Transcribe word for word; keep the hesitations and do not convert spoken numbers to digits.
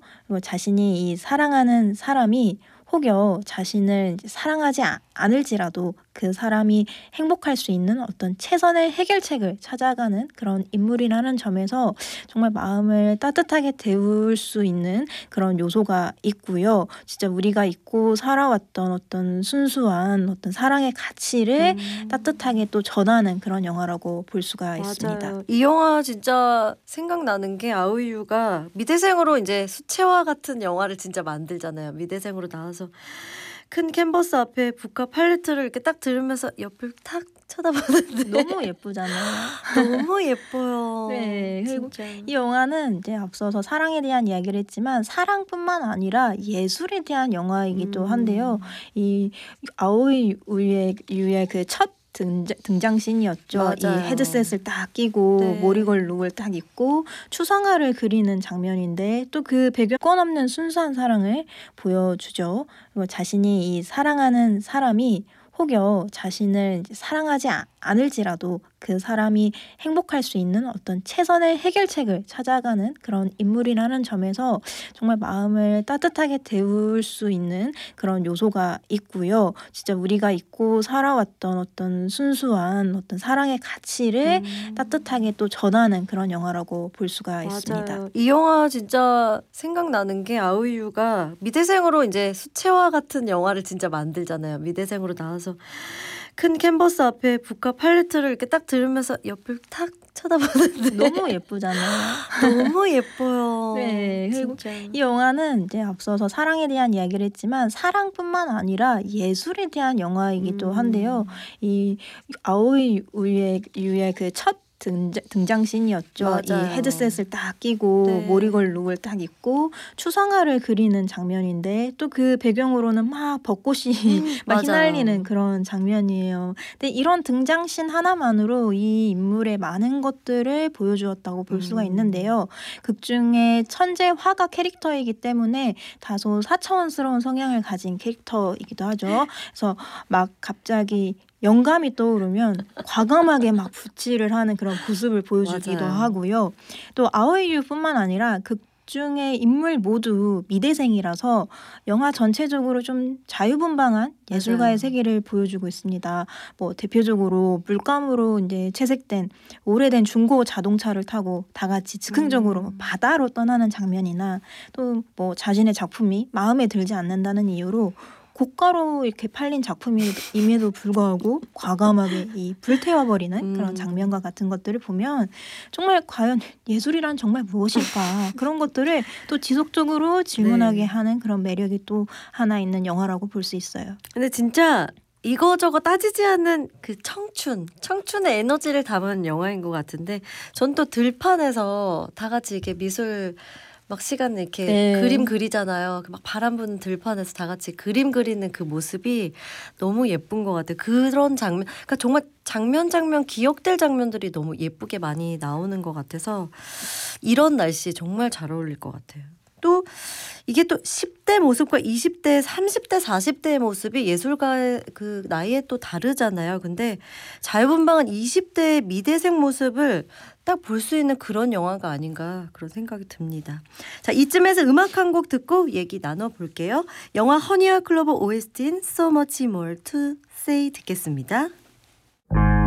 그리고 자신이 이 사랑하는 사람이 혹여 자신을 이제 사랑하지 아- 않을지라도 그 사람이 행복할 수 있는 어떤 최선의 해결책을 찾아가는 그런 인물이라는 점에서 정말 마음을 따뜻하게 데울 수 있는 그런 요소가 있고요. 진짜 우리가 잊고 살아왔던 어떤 순수한 어떤 사랑의 가치를 음. 따뜻하게 또 전하는 그런 영화라고 볼 수가 있습니다. 맞아요. 이 영화 진짜 생각나는 게 아우이유가 미대생으로 이제 수채화 같은 영화를 진짜 만들잖아요. 미대생으로 나와서 큰 캔버스 앞에 북카 팔레트를 이렇게 딱 들으면서 옆을 탁 쳐다보는데 너무 예쁘잖아요. 너무 예뻐요. 네, 그리고 진짜. 이 영화는 이제 앞서서 사랑에 대한 이야기를 했지만 사랑뿐만 아니라 예술에 대한 영화이기도 음. 한데요. 이 아오이 유의 유의 그 첫 등장, 등장 씬이었죠. 이 맞아요. 헤드셋을 딱 끼고 네. 모리걸 룩을 딱 입고 추상화를 그리는 장면인데 또 그 배경 권 없는 순수한 사랑을 보여주죠. 그리고 자신이 이 사랑하는 사람이 혹여 자신을 이제 사랑하지 아- 않을지라도 그 사람이 행복할 수 있는 어떤 최선의 해결책을 찾아가는 그런 인물이라는 점에서 정말 마음을 따뜻하게 데울 수 있는 그런 요소가 있고요. 진짜 우리가 잊고 살아왔던 어떤 순수한 어떤 사랑의 가치를 음. 따뜻하게 또 전하는 그런 영화라고 볼 수가 있습니다. 맞아요. 이 영화 진짜 생각나는 게 아우이유가 미대생으로 이제 수채화 같은 영화를 진짜 만들잖아요. 미대생으로 나와서 큰 캔버스 앞에 북카 팔레트를 이렇게 딱 들으면서 옆을 탁 쳐다보는데 너무 예쁘잖아요. 너무 예뻐요. 네, 그리고 진짜. 이 영화는 이제 앞서서 사랑에 대한 이야기를 했지만 사랑뿐만 아니라 예술에 대한 영화이기도 음. 한데요. 이 아오이 유의 유의 그 첫 등장, 등장 씬이었죠. 이 맞아요. 헤드셋을 딱 끼고 네. 모리걸 룩을 딱 입고 추상화를 그리는 장면인데 또 그 배경으로는 막 벚꽃이 막 맞아요. 휘날리는 그런 장면이에요. 근데 이런 등장씬 하나만으로 이 인물의 많은 것들을 보여주었다고 볼 수가 음. 있는데요. 극 중에 천재 화가 캐릭터이기 때문에 다소 사차원스러운 성향을 가진 캐릭터이기도 하죠. 그래서 막 갑자기 영감이 떠오르면 과감하게 막 붓질을 하는 그런 모습을 보여주기도 맞아요. 하고요. 또 아오이유뿐만 아니라 극 중의 인물 모두 미대생이라서 영화 전체적으로 좀 자유분방한 예술가의 맞아요. 세계를 보여주고 있습니다. 뭐 대표적으로 물감으로 이제 채색된 오래된 중고 자동차를 타고 다 같이 즉흥적으로 음. 바다로 떠나는 장면이나 또 뭐 자신의 작품이 마음에 들지 않는다는 이유로 고가로 이렇게 팔린 작품임에도 불구하고 과감하게 이 불태워버리는 음. 그런 장면과 같은 것들을 보면 정말 과연 예술이란 정말 무엇일까 그런 것들을 또 지속적으로 질문하게 네. 하는 그런 매력이 또 하나 있는 영화라고 볼 수 있어요. 근데 진짜 이거저거 따지지 않는 그 청춘, 청춘의 에너지를 담은 영화인 것 같은데 전 또 들판에서 다 같이 이렇게 미술 막 시간에 이렇게 네. 그림 그리잖아요. 막 바람 부는 들판에서 다 같이 그림 그리는 그 모습이 너무 예쁜 것 같아요. 그런 장면, 그러니까 정말 장면 장면 기억될 장면들이 너무 예쁘게 많이 나오는 것 같아서 이런 날씨에 정말 잘 어울릴 것 같아요. 또 이게 또 십 대 모습과 이십 대, 삼십 대, 사십 대의 모습이 예술가의 그 나이에 또 다르잖아요. 근데 자유분방한 이십 대의 미대생 모습을 딱 볼 수 있는 그런 영화가 아닌가 그런 생각이 듭니다. 자, 이쯤에서 음악 한 곡 듣고 얘기 나눠볼게요. 영화 허니와 클로버 오에스티인 So Much More to Say 듣겠습니다.